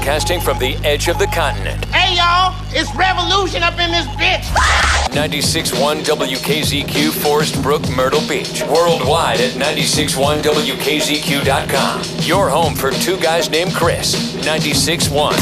broadcasting from the edge of the continent. Hey, y'all, it's revolution up in this bitch. 96.1 WKZQ, Forest Brook, Myrtle Beach. Worldwide at 96.1WKZQ.com. Your home for two guys named Chris. 96.1